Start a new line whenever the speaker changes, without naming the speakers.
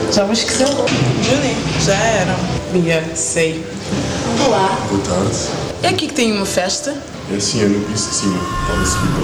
Já me esqueceu?
Juni, já era.
Sei.
Olá.
Boa tarde.
É aqui que tem uma festa?
É assim, eu no piso de cima. Estava a subir